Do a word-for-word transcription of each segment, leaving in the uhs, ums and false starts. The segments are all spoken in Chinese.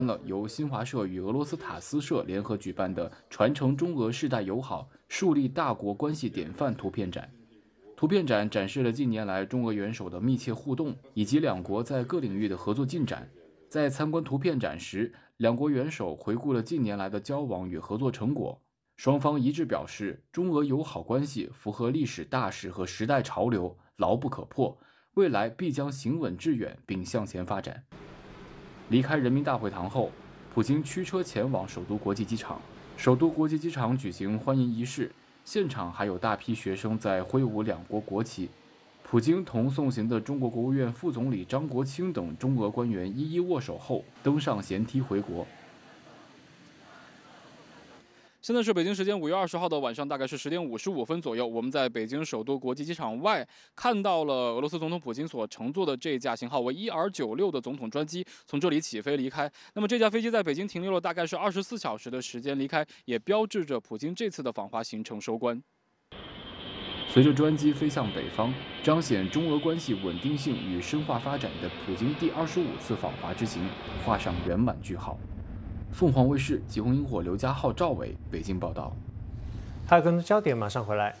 了由新华社与俄罗斯塔斯社联合举办的传承中俄世代友好、树立大国关系典范图片展。图片展展示了近年来中俄元首的密切互动，以及两国在各领域的合作进展。在参观图片展时，两国元首回顾了近年来的交往与合作成果，双方一致表示，中俄友好关系符合历史大势和时代潮流，牢不可破，未来必将行稳致远并向前发展。离开人民大会堂后，普京驱车前往首都国际机场。首都国际机场举行欢迎仪式，现场还有大批学生在挥舞两国国旗。普京同送行的中国国务院副总理张国清等中俄官员一一握手后，登上舷梯回国。 现在是北京时间五月二十号的晚上，大概是十点五十五分左右。我们在北京首都国际机场外看到了俄罗斯总统普京所乘坐的这架型号为 E R 九六 的总统专机从这里起飞离开。那么这架飞机在北京停留了大概是二十四小时的时间离开，也标志着普京这次的访华行程收官。 随着专机飞向北方，彰显中俄关系稳定性与深化发展的普京第二十五次访华之行画上圆满句号。凤凰卫视吉鸿萤火刘家浩、赵伟北京报道。 还有更多焦点，马上回来。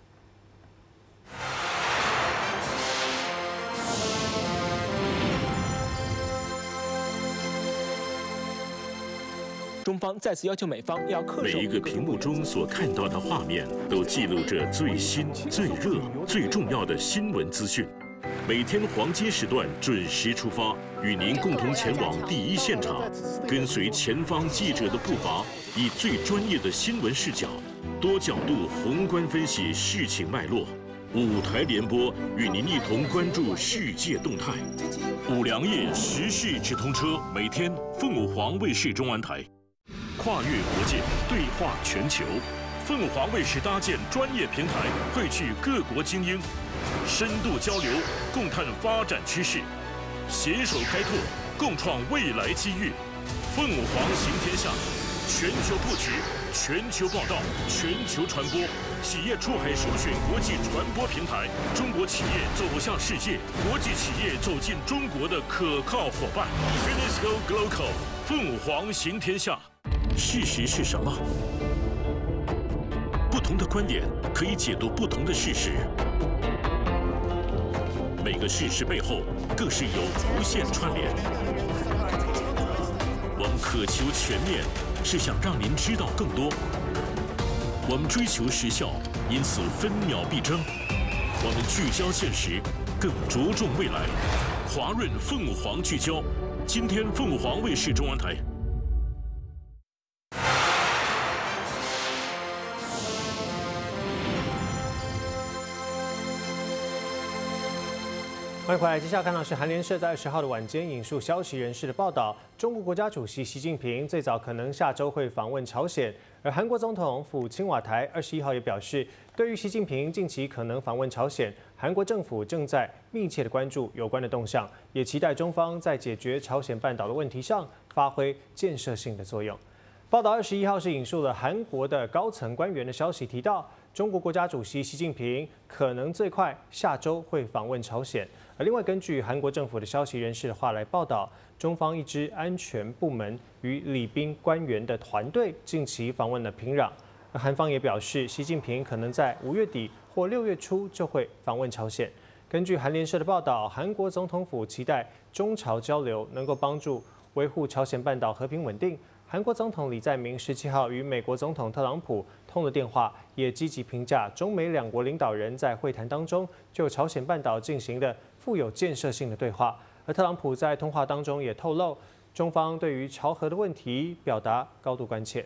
中方再次要求美方要恪守。 每一个屏幕中所看到的画面，都记录着最新、最热、最重要的新闻资讯。每天黄金时段准时出发，与您共同前往第一现场，跟随前方记者的步伐，以最专业的新闻视角，多角度宏观分析事情脉络。五台联播与您一同关注世界动态。五粮液时事直通车，每天凤凰卫视中安台，跨越国界，对话全球。凤凰卫视搭建专业平台，汇聚各国精英，深度交流，共探发展趋势，携手开拓，共创未来机遇。凤凰行天下，全球布局，全球报道，全球传播，企业出海首选国际传播平台，中国企业走向世界，国际企业走进中国的可靠伙伴。Finisco Global， 凤凰行天下。事实是什么？不同的观点可以解读不同的事实，每个事实背后更是有无限串联。我们渴求全面，是想让您知道更多。我们追求实效，因此分秒必争。我们聚焦现实，更着重未来。华润凤凰聚焦，今天凤凰卫视中安台。 欢迎回来，接下来看到是韩联社在二十号的晚间引述消息人士的报道，中国国家主席习近平最早可能下周会访问朝鲜，而韩国总统府青瓦台二十一号也表示，对于习近平近期可能访问朝鲜，韩国政府正在密切的关注有关的动向，也期待中方在解决朝鲜半岛的问题上发挥建设性的作用。报道二十一号是引述了韩国的高层官员的消息，提到中国国家主席习近平可能最快下周会访问朝鲜。而另外，根据韩国政府的消息人士的话来报道，中方一支安全部门与礼宾官员的团队近期访问了平壤，而韩方也表示，习近平可能在五月底或六月初就会访问朝鲜。根据韩联社的报道，韩国总统府期待中朝交流能够帮助维护朝鲜半岛和平稳定。韩国总统李在明十七号与美国总统特朗普通了电话，也积极评价中美两国领导人在会谈当中就朝鲜半岛进行的富有建设性的对话。而特朗普在通话当中也透露，中方对于朝核的问题表达高度关切。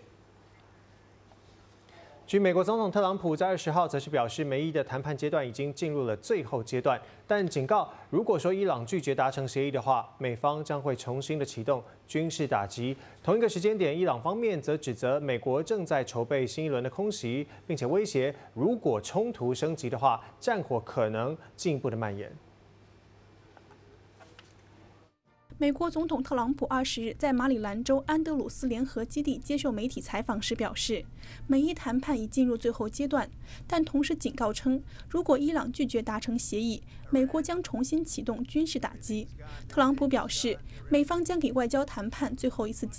据美国总统特朗普在二十号则是表示，美伊的谈判阶段已经进入了最后阶段，但警告，如果说伊朗拒绝达成协议的话，美方将会重新的启动军事打击。同一个时间点，伊朗方面则指责美国正在筹备新一轮的空袭，并且威胁，如果冲突升级的话，战火可能进一步的蔓延。 美国总统特朗普二十日在马里兰州安德鲁斯联合基地接受媒体采访时表示，美伊谈判已进入最后阶段，但同时警告称，如果伊朗拒绝达成协议，美国将重新启动军事打击。特朗普表示，美方将给外交谈判最后一次机